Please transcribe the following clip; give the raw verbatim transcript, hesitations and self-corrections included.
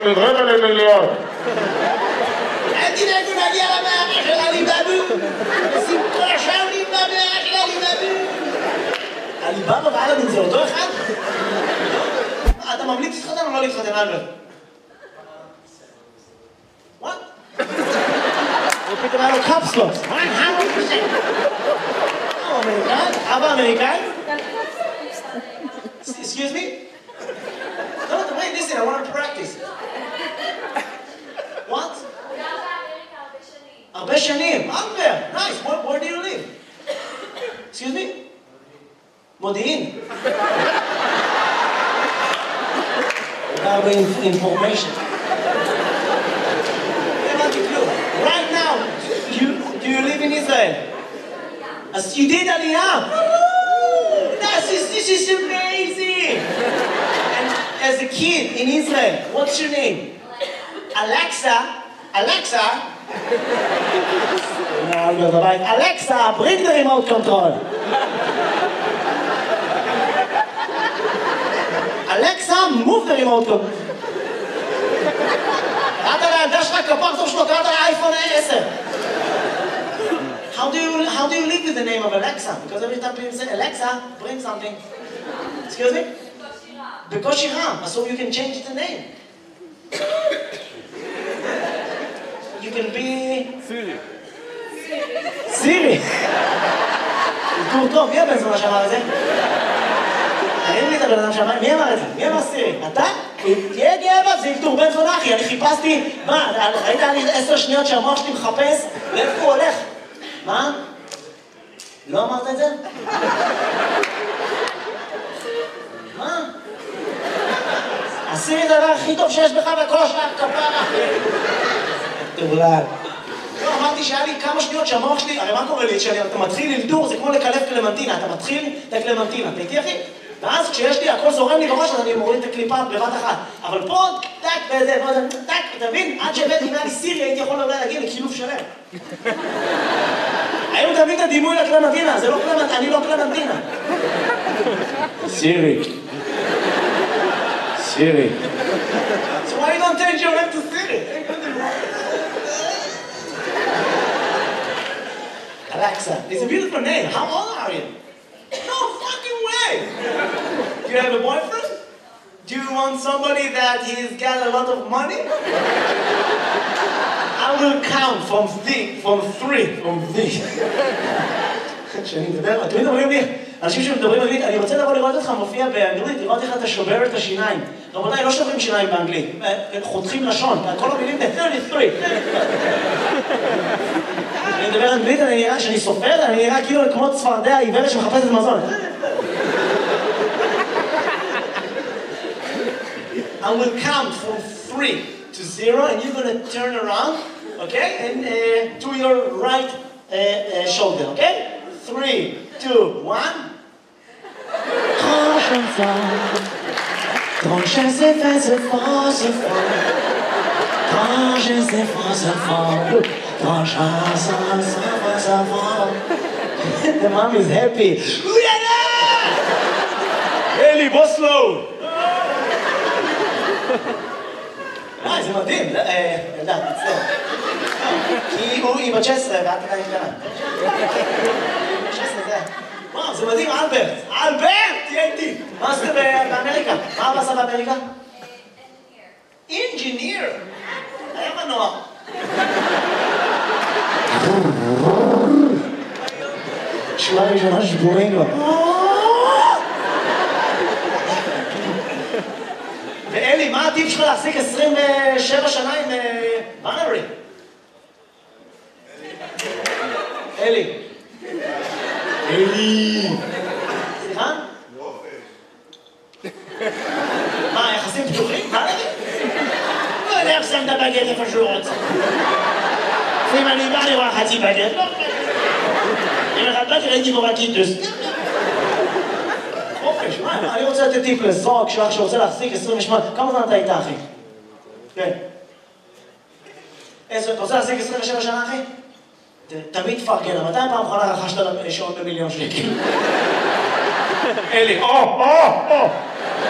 רבע למיליון. אל תדאגו נגיע למאה של עליבאבו. עושים כל השאונים במאה של עליבאבו. עליבאבו ואלאדין זה אותו אחד? אתה ממליץ להתחתן או לא להתחתן, אלברט? What? הוא פתאום היה לו קפסלוס. הוא אמריקאי? אבא אמריקאי? Excuse me? No, wait, listen, I want to practice. What? הרבה שנים. Albert, nice. Where, where do you live? Excuse me? מודיעין. הרבה information. Right now, you, do you live in Israel? As you did Aliyah. This is, this is amazing. And as a kid in Israel, what's your name? Alexa. Alexa. Alexa, bring the remote control. Alexa, move the remote control. קראת לילדה שלך כפרצוף שלו, קראת לאייפון עשר. How do you how do you live with the name of Alexa? Because every time people say Alexa, bring something. Excuse me? בקושי רם, so you can change the name. You can be סירי. סירי. טור טוב, מי הבן זונה שאמר את זה? אין לי את הבן אדם שאמר, מי אמר את זה? מי אמר סירי? אתה? תהיה גאה בה, זה ילתור בן זונה אחי, אני חיפשתי, מה, ראית לי עשר שניות שהמוח שלי מחפש? לאיפה הוא הולך? מה? לא אמרת את זה? מה? הסירי זה הדבר הכי טוב שיש בך וכל השאר כפרה. תאולל. לא, אמרתי שהיה לי כמה שניות שהמוח שלי, הרי מה קורה לי? כשאתה מתחיל ללתור זה כמו לקלף קלמנטינה, אתה מתחיל את הקלמנטינה, אתה איתי אחי? ואז כשיש לי הכל זורם לי בראש, אז אני מוריד את הקליפה בבת אחת. אבל פה, טק וזה, טק, אתה מבין? עד שהבאתי אם היה לי סירי, הייתי יכול אולי להגיע לקילוף שלם. היום תמיד את הדימוי לקלמנטינה, זה לא קלמנטינה, אני לא קלמנטינה. סירי. סירי. So why you don't change your name to Siri? Alexa, it's a beautiful name. How old are you? No fucking way! Do you have a boyfriend? Do you want somebody that he's got a lot of money? I will count from three, from three, from three. שאני מדבר, תמיד אומרים לי, אנשים שמדברים אנגלית, אני רוצה לבוא לראות אותך מופיע באנגלית, לראות איך אתה שובר את השיניים. רבותיי, לא שוברים שיניים באנגלית, חותכים לשון, כל המילים ב-שלושים ושלוש. אני מדבר אנגלית, אני נראה שאני סופר, אני נראה כאילו כמו צפרדע עיוורת שמחפשת מזון. I will count from three to zero and you're going to turn around, okay? And uh, to your right uh, uh, shoulder, okay? Three, two, one. Grand chanson, grand chanson, c'est fort, c'est fort. Grand chanson, c'est fort. Grand chanson, c'est fort. The mom is happy. Eli, בוא slow. אה, זה מדהים. ילדה, תצטער. כי היא בת שש עשרה ואת עדיין קטנה. שש עשרה זה. וואו, זה מדהים, אלברט. אלברט! תהיה איתי. מה עשית באמריקה? מה אבא עשה באמריקה? אינג'יניר. היה מנוע. שורה ראשונה שבורים לו. ואלי, מה הטיפ שלך להחזיק עשרים ושבע שנה עם בנרי? אלי. אלי. סליחה? מה, יחסים פתוחים? בנרי? לא יודע איך שם את הבגט איפה שהוא רוצה. אם אני בא לראות חצי בגט, לא. אם אחד בא ראיתי בו רקיטוס. חופש, מה? אני רוצה לתת טיפ לזוג שלך שרוצה להחזיק עשרים ושמונה. כמה זמן אתה איתה, אחי? כן. אתה רוצה להחזיק עשרים ושבע שנה, אחי? תמיד תפרגן, מתי פעם אחרונה רכשת שעון במיליון שקל? אלי, או, או, או!